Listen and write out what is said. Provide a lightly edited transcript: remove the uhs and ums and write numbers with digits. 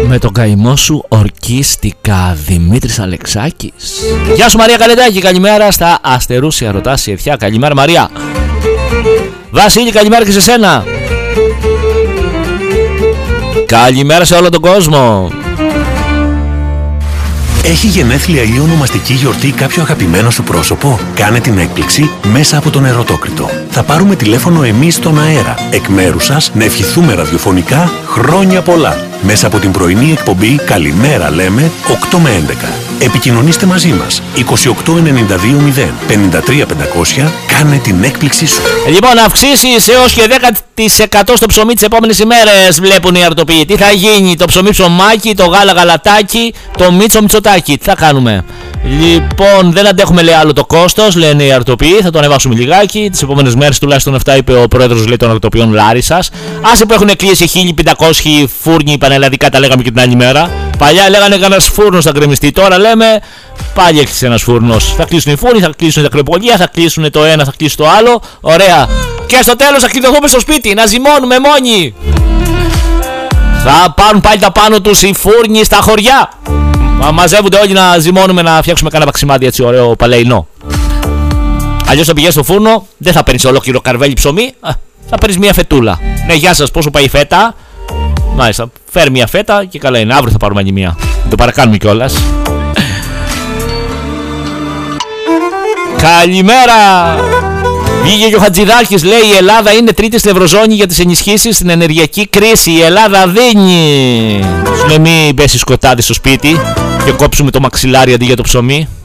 Με τον καημό σου ορκίστηκα, Δημήτρης Αλεξάκης. Γεια σου Μαρία Καλετάκη, καλημέρα στα αστερούσια ρωτάς η Ευχιά. Καλημέρα Μαρία. Βασίλη, καλημέρα και σε σένα. Καλημέρα σε όλο τον κόσμο. Έχει γενέθλια ή ονομαστική γιορτή κάποιο αγαπημένο σου πρόσωπο? Κάνε την έκπληξη μέσα από τον Ερωτόκριτο. Θα πάρουμε τηλέφωνο εμείς στον αέρα, εκ μέρους σας, να ευχηθούμε ραδιοφωνικά χρόνια πολλά. Μέσα από την πρωινή εκπομπή «Καλημέρα λέμε» 8 με 11. Επικοινωνήστε μαζί μας 28920 53500. Κάνε την έκπληξή σου. Λοιπόν, αυξήσεις έως και 10% στο ψωμί τις επόμενες ημέρες, βλέπουν οι αρτοποιοί. Τι θα γίνει? Το ψωμί ψωμάκι, το γάλα γαλατάκι, το μίτσο μιτσοτάκι. Τι θα κάνουμε? Λοιπόν, δεν αντέχουμε, λέει, άλλο το κόστος, λένε οι αρτοποιοί. Θα το ανεβάσουμε λιγάκι. Τις επόμενες μέρες τουλάχιστον αυτά είπε ο πρόεδρος, λέει, των αρτοποιών Λάρισσας. Άσε που έχουν κλείσει 1500 φούρνοι πανελλαδικά, τα λέγαμε και την άλλη μέρα. Παλιά λέγανε κανένας φούρνος θα γκρεμιστεί. Τώρα λέμε πάλι έκλεισε ένας φούρνος. Θα κλείσουν οι φούρνοι, θα κλείσουν τα κρεπολία, θα κλείσουν το ένα, θα κλείσει το άλλο. Ωραία. Και στο τέλος θα κλειδωθούμε στο σπίτι να ζυμώνουμε μόνοι. Θα πάρουν πάλι τα πάνω τους οι φούρνοι στα χωριά. Μαζεύονται όλοι να ζυμώνουμε, να φτιάξουμε κανένα παξιμάδι έτσι ωραίο παλαιινό. Αλλιώς θα πηγαίνεις στο φούρνο, δεν θα παίρνεις ολόκληρο καρβέλι ψωμί, θα παίρνεις μια φετούλα. Ναι, γεια σας, πόσο πάει η φέτα? Μάλιστα, φέρει μια φέτα και καλά είναι. Αύριο θα πάρουμε άλλη μια. Το παρακάνουμε κιόλας. Καλημέρα! Βγήκε και ο Χατζηδάκης, λέει η Ελλάδα είναι τρίτη στην Ευρωζώνη για τις ενισχύσεις στην ενεργειακή κρίση. Η Ελλάδα δίνει. Σου λέει μην πέσει σκοτάδι στο σπίτι και κόψουμε το μαξιλάρι αντί για το ψωμί.